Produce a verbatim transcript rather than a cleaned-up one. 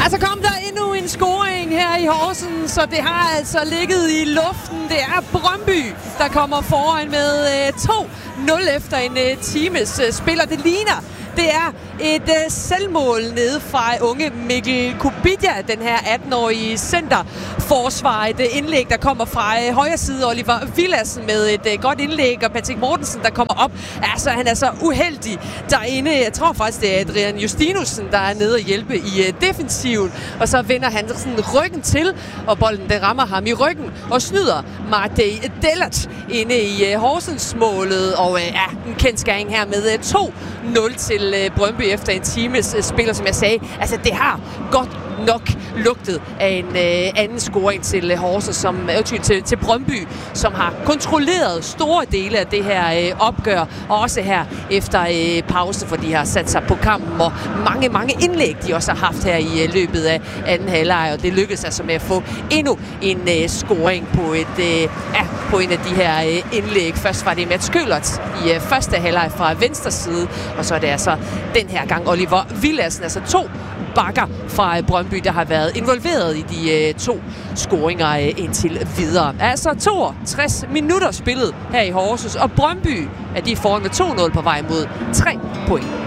Altså kom der endnu en scoring her i Horsens, så det har altså ligget i luften. Det er Brøndby, der kommer foran med to nul efter en uh, times uh, spiller. Det ligner, det er et uh, selvmål nede fra unge Mikkel Kubitja, den her atten-årige centerforsvar. Et uh, indlæg, der kommer fra uh, højre side. Oliver Villassen med et uh, godt indlæg, og Patrick Mortensen, der kommer op. Altså, han er så uheldig derinde. Jeg tror faktisk, det er Adrian Justinussen, der er nede og hjælpe i uh, defensiven. Og så vender han sådan ryggen til, og bolden den rammer ham i ryggen og snyder Martey Dellert inde i uh, Horsens-målet. Og uh, ja, en kendskæring her med uh, to nul til uh, Brøndby efter en times uh, spiller, som jeg sagde. Altså, det har godt nok lugtet af en øh, anden scoring til øh, Horsens, som øh, til, til Brøndby, som har kontrolleret store dele af det her øh, opgør, og også her efter øh, pause, for de har sat sig på kampen, og mange, mange indlæg, de også har haft her i øh, løbet af anden halvleg, og det lykkedes altså med at få endnu en øh, scoring på, et, øh, ja, på en af de her øh, indlæg. Først var det Mats Køllert i øh, første halvleg fra venstre side, og så er det altså den her gang Oliver Villassen, altså to bakker fra Brøndby, der har været involveret i de øh, to scoringer øh, indtil videre. Altså toogtres minutter spillet her i Horsens, og Brøndby er de foran med to nul på vej mod tre point.